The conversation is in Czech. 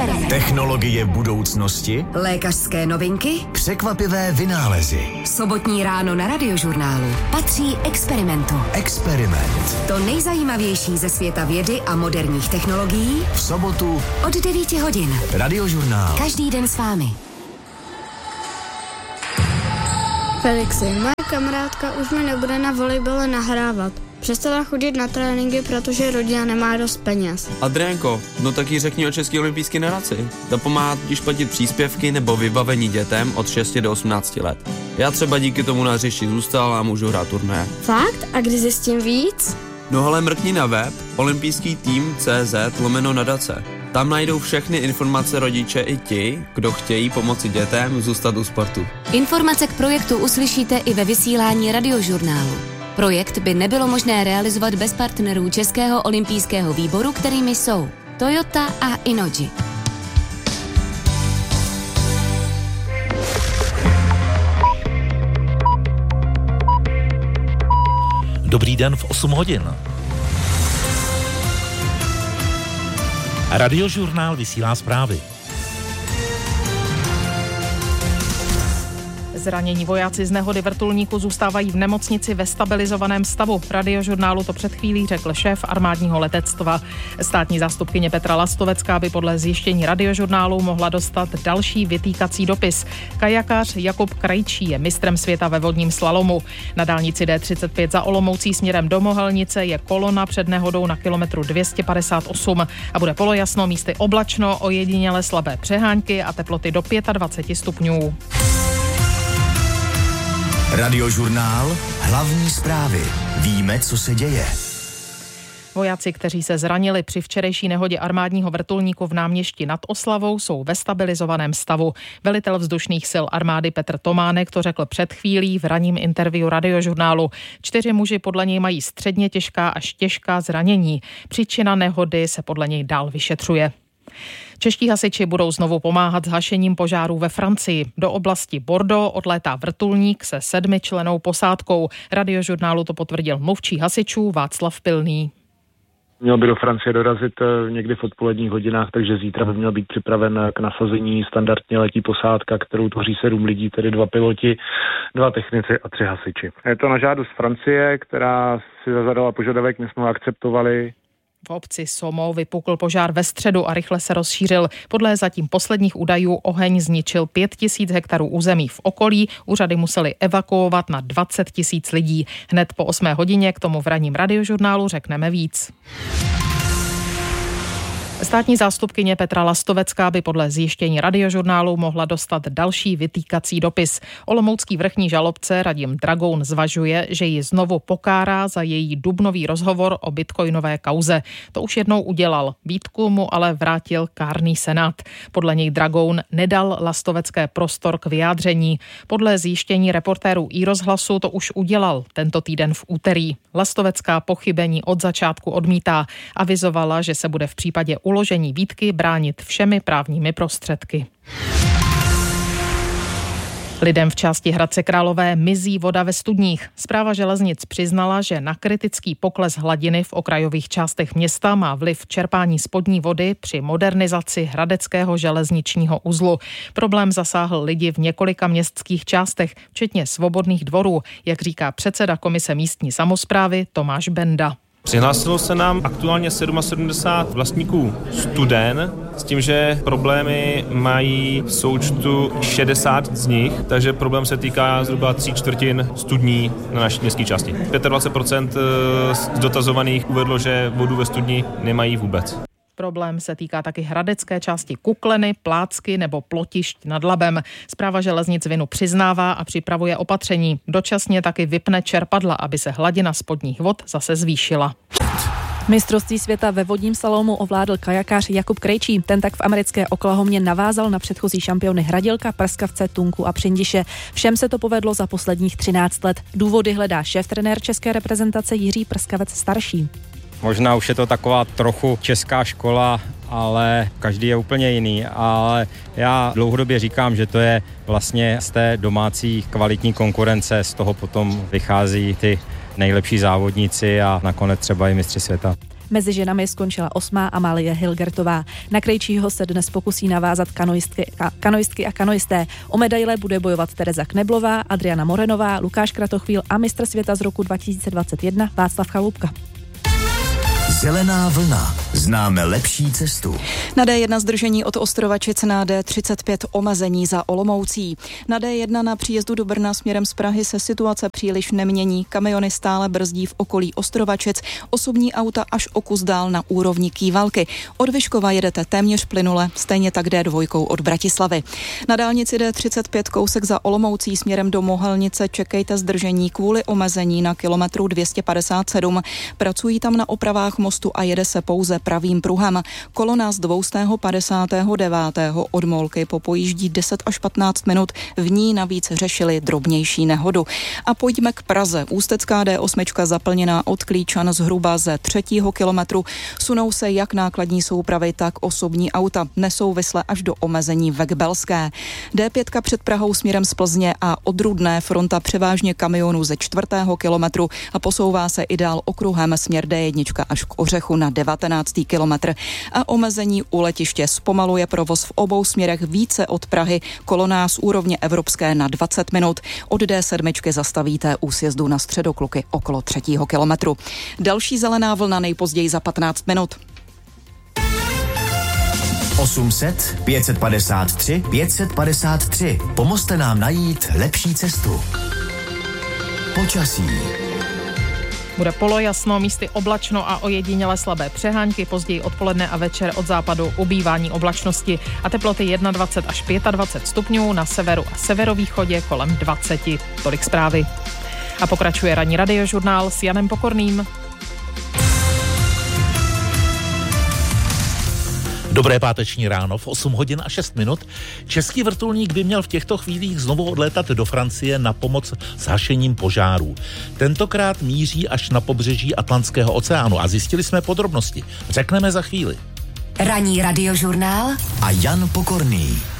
experiment. Technologie budoucnosti, Lékařské novinky, překvapivé vynálezy. Sobotní ráno na Radiožurnálu patří experimentu. Experiment. To nejzajímavější ze světa vědy a moderních technologií V sobotu od 9 hodin. Radiožurnál. Každý den s vámi. Felixi, moje kamarádka už mi nebude na volejbale nahrávat. Přestala chodit na tréninky, protože rodina nemá dost peněz. Adriánko, no tak jí řekni o České olympijské nadaci. Ta pomáhá totiž platit příspěvky nebo vybavení dětem od 6 do 18 let. Já třeba díky tomu na hřišti zůstal a můžu hrát turné. Fakt? A kdy zjistím víc? No hele, mrkni na web olympijský-tým.cz/nadace. Tam najdou všechny informace rodiče i ti, kdo chtějí pomoci dětem zůstat u sportu. Informace k projektu uslyšíte i ve vysílání Radiožurnálu. Projekt by nebylo možné realizovat bez partnerů Českého olympijského výboru, kterými jsou Toyota a Inoji. Dobrý den v 8 hodin. Radiožurnál vysílá zprávy. Zranění vojáci z nehody vrtulníku zůstávají v nemocnici ve stabilizovaném stavu. Radiožurnálu to před chvílí řekl šéf armádního letectva. Státní zástupkyně Petra Lastovecká by podle zjištění Radiožurnálu mohla dostat další vytýkací dopis. Kajakář Jakub Krejčí je mistrem světa ve vodním slalomu. Na dálnici D35 za Olomoucí směrem do Mohelnice je kolona před nehodou na kilometru 258 a bude polojasno, místy oblačno, ojediněle slabé přehánky a teploty do 25 stupňů. Radiožurnál, hlavní zprávy. Víme, co se děje. Vojáci, kteří se zranili při včerejší nehodě armádního vrtulníku v Náměšti nad Oslavou, jsou ve stabilizovaném stavu. Velitel vzdušných sil armády Petr Tománek to řekl před chvílí v ranním interview Radiožurnálu. 4 muži podle něj mají středně těžká až těžká zranění. Příčina nehody se podle něj dál vyšetřuje. Čeští hasiči budou znovu pomáhat s hašením požárů ve Francii. Do oblasti Bordeaux odlétá vrtulník se 7člennou posádkou. Radiožurnálu to potvrdil mluvčí hasičů Václav Pilný. Měl by do Francie dorazit někdy v odpoledních hodinách, takže zítra by měl být připraven k nasazení. Standardně letí posádka, kterou tvoří 7 lidí, tedy 2 piloti, 2 technici a 3 hasiči. Je to na žádost Francie, která si zadala požadavek, my jsme ho akceptovali. V obci Somo vypukl požár ve středu a rychle se rozšířil. Podle zatím posledních údajů oheň zničil 5 000 hektarů území v okolí. Úřady museli evakuovat na 20 000 lidí. Hned po 8 hodině k tomu v ranním Radiožurnálu řekneme víc. Státní zástupkyně Petra Lastovecká by podle zjištění Radiožurnálu mohla dostat další vytýkací dopis. Olomoucký vrchní žalobce Radim Dragoun zvažuje, že ji znovu pokárá za její dubnový rozhovor o bitcoinové kauze. To už jednou udělal. Výtku mu ale vrátil kárný senát. Podle něj Dragoun nedal Lastovecké prostor k vyjádření. Podle zjištění reportérů iRozhlasu to už udělal tento týden v úterý. Lastovecká pochybení od začátku odmítá. Avizovala, že se bude v případě uložení výtky bránit všemi právními prostředky. Lidem v části Hradce Králové mizí voda ve studních. Správa železnic přiznala, že na kritický pokles hladiny v okrajových částech města má vliv čerpání spodní vody při modernizaci hradeckého železničního uzlu. Problém zasáhl lidi v několika městských částech, včetně Svobodných dvorů, jak říká předseda komise místní samosprávy Tomáš Benda. Přihlásilo se nám aktuálně 77 vlastníků studen s tím, že problémy mají v součtu 60 z nich, takže problém se týká zhruba 3/4 studní na naší městské části. 25% z dotazovaných uvedlo, že vodu ve studni nemají vůbec. Problém se týká taky hradecké části Kukleny, Plácky nebo Plotišť nad Labem. Správa železnic vinu přiznává a připravuje opatření. Dočasně taky vypne čerpadla, aby se hladina spodních vod zase zvýšila. Mistrovství světa ve vodním slalomu ovládl kajakář Jakub Krejčí. Ten tak v americké Oklahomě navázal na předchozí šampiony Hradilka, Prskavce, Tunku a Přindiše. Všem se to povedlo za posledních 13 let. Důvody hledá šéftrenér české reprezentace Jiří Prskavec starší. Možná už je to taková trochu česká škola, ale každý je úplně jiný. Ale já dlouhodobě říkám, že to je vlastně z té domácí kvalitní konkurence, z toho potom vychází ty nejlepší závodníci a nakonec třeba i mistři světa. Mezi ženami skončila 8. Amálie Hilgertová. Na Krejčího se dnes pokusí navázat kanoistky a kanoisté. O medaile bude bojovat Tereza Kneblová, Adriana Morenová, Lukáš Kratochvíl a mistr světa z roku 2021 Václav Chalupka. Zelená vlna. Známe lepší cestu. Na D1 zdržení od Ostrovačic, na D35 omezení za Olomoucí. Na D1 na příjezdu do Brna směrem z Prahy se situace příliš nemění. Kamiony stále brzdí v okolí Ostrovačic, osobní auta až o kus dál na úrovni Kývalky. Od Vyškova jedete téměř plynule, stejně tak D2 od Bratislavy. Na dálnici D35 kousek za Olomoucí směrem do Mohelnice čekejte zdržení kvůli omezení na kilometru 257. Pracují tam na opravách mostu a jede se pouze pravým pruhem. Kolona z 259. od Molky popojíždí 10 až 15 minut, v ní navíc řešili drobnější nehodu. A pojďme k Praze. Ústecká D8 zaplněná od Klíčan zhruba ze 3. kilometru. Sunou se jak nákladní soupravy, tak osobní auta. Nesouvisle až do omezení ve Kbelské. D5 před Prahou směrem z Plzně a od Rudné fronta převážně kamionů ze 4. kilometru a posouvá se i dál okruhem směr D1 až k Ořechu na 19. kilometr. A omezení u letiště zpomaluje provoz v obou směrech více od Prahy, kolona z úrovně evropské na 20 minut. Od D7 zastavíte u sjezdu na Středokluky okolo 3. kilometru. Další zelená vlna nejpozději za 15 minut. 800 553 553. Pomozte nám najít lepší cestu. Počasí. Bude polojasno, místy oblačno a ojediněle slabé přehánky, později odpoledne a večer od západu ubývání oblačnosti a teploty 21 až 25 stupňů, na severu a severovýchodě kolem 20. Tolik zprávy. A pokračuje ranní radiožurnál s Janem Pokorným. Dobré páteční ráno v 8 hodin a 6 minut. Český vrtulník by měl v těchto chvílích znovu odlétat do Francie na pomoc s hašením požárů. Tentokrát míří až na pobřeží Atlantského oceánu a zjistili jsme podrobnosti. Řekneme za chvíli. Ranní radiožurnál a Jan Pokorný.